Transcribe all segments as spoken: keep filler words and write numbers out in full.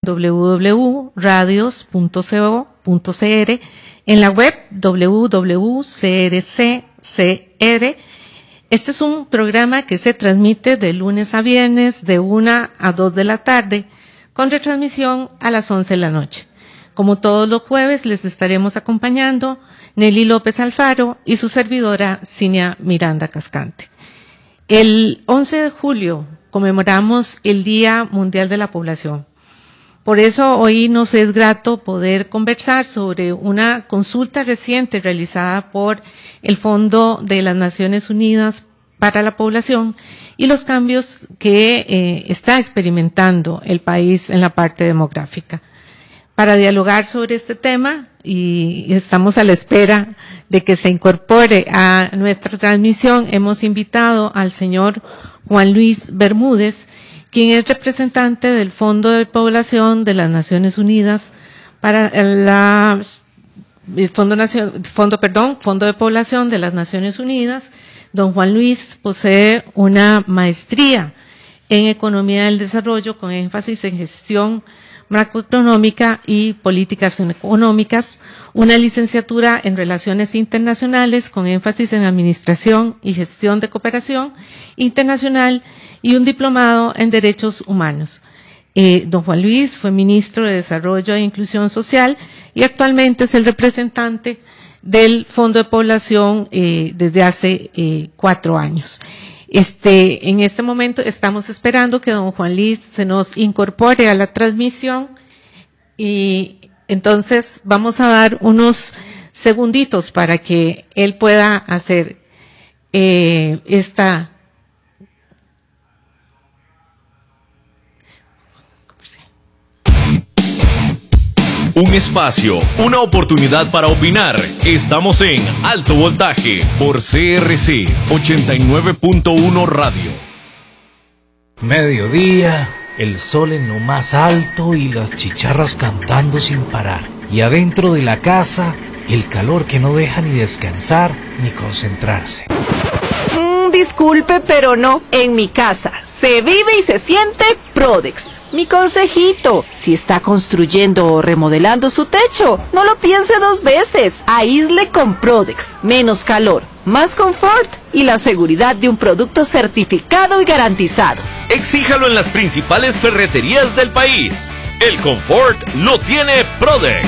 w w w punto radios punto co punto c r, en la web w w w punto c r c c r. Este es un programa que se transmite de lunes a viernes de una a dos de la tarde, con retransmisión a las once de la noche. Como todos los jueves, les estaremos acompañando Nelly López Alfaro y su servidora Cinia Miranda Cascante. El once de julio conmemoramos el Día Mundial de la Población. Por eso hoy nos es grato poder conversar sobre una consulta reciente realizada por el Fondo de las Naciones Unidas para la Población y los cambios que eh, está experimentando el país en la parte demográfica. Para dialogar sobre este tema, y estamos a la espera de que se incorpore a nuestra transmisión, hemos invitado al señor Juan Luis Bermúdez, quien es representante del Fondo de Población de las Naciones Unidas para la el Fondo, Fondo, perdón, Fondo de Población de las Naciones Unidas. Don Juan Luis posee una maestría en Economía del Desarrollo con énfasis en gestión macroeconómica y políticas económicas, una licenciatura en Relaciones Internacionales con énfasis en Administración y Gestión de Cooperación Internacional y un diplomado en Derechos Humanos. Eh, don Juan Luis fue ministro de Desarrollo e Inclusión Social y actualmente es el representante del Fondo de Población eh, desde hace eh, cuatro años. Este, en este momento estamos esperando que don Juan Luis se nos incorpore a la transmisión y entonces vamos a dar unos segunditos para que él pueda hacer eh, esta Un espacio, una oportunidad para opinar. Estamos en Alto Voltaje por C R C ochenta y nueve punto uno Radio. Mediodía, el sol en lo más alto y las chicharras cantando sin parar. Y adentro de la casa, el calor que no deja ni descansar ni concentrarse. Mm, disculpe, pero no. En mi casa se vive y se siente Prodex. Mi consejito, si está construyendo o remodelando su techo, no lo piense dos veces. Aísle con Prodex. Menos calor, más confort y la seguridad de un producto certificado y garantizado. Exíjalo en las principales ferreterías del país. El confort lo tiene Prodex.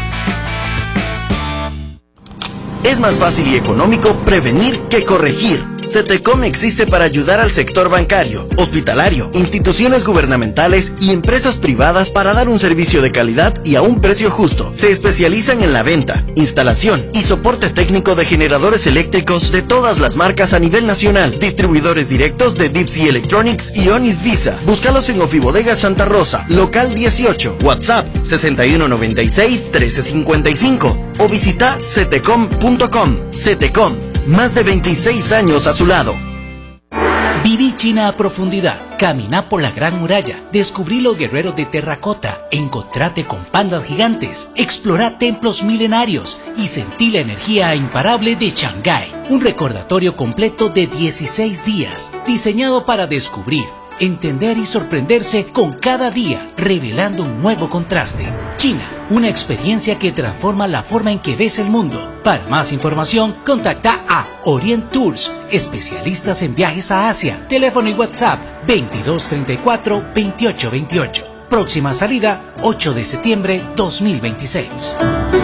Es más fácil y económico prevenir que corregir. CETECOM existe para ayudar al sector bancario, hospitalario, instituciones gubernamentales y empresas privadas para dar un servicio de calidad y a un precio justo. Se especializan en la venta, instalación y soporte técnico de generadores eléctricos de todas las marcas a nivel nacional. Distribuidores directos de Deep Sea Electronics y Onis Visa. Búscalos en Ofibodega Santa Rosa, local dieciocho, WhatsApp sesenta y uno noventa y seis, trece cincuenta y cinco o visita cetecom punto com. CETECOM, más de veintiséis años a su lado. Viví China a profundidad, caminá por la Gran Muralla, descubrí los guerreros de terracota, encontrate con pandas gigantes, explorá templos milenarios y sentí la energía imparable de Shanghái. Un recordatorio completo de dieciséis días, diseñado para descubrir, entender y sorprenderse con cada día, revelando un nuevo contraste. China, una experiencia que transforma la forma en que ves el mundo. Para más información, contacta a Orient Tours, especialistas en viajes a Asia. Teléfono y WhatsApp veintidós treinta y cuatro, veintiocho veintiocho. Próxima salida, ocho de septiembre dos mil veintiséis.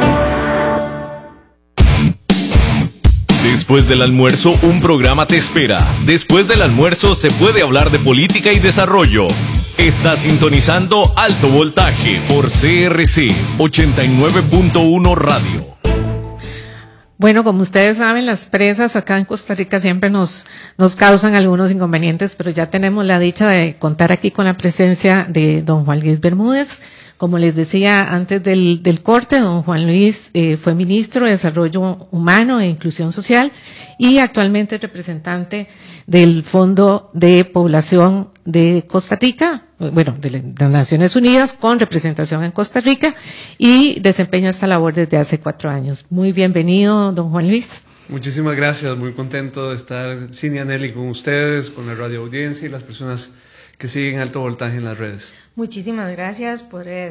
Después del almuerzo, un programa te espera. Después del almuerzo se puede hablar de política y desarrollo. Está sintonizando Alto Voltaje por C R C ochenta y nueve punto uno Radio. Bueno, como ustedes saben, las presas acá en Costa Rica siempre nos, nos causan algunos inconvenientes, pero ya tenemos la dicha de contar aquí con la presencia de don Juan Luis Bermúdez. Como les decía antes del, del corte, don Juan Luis eh, fue ministro de Desarrollo Humano e Inclusión Social y actualmente es representante del Fondo de Población de Costa Rica, bueno, de las Naciones Unidas con representación en Costa Rica y desempeña esta labor desde hace cuatro años. Muy bienvenido, don Juan Luis. Muchísimas gracias, muy contento de estar, Cinia, Nelly, con ustedes, con la radio audiencia y las personas que siguen Alto Voltaje en las redes. Muchísimas gracias por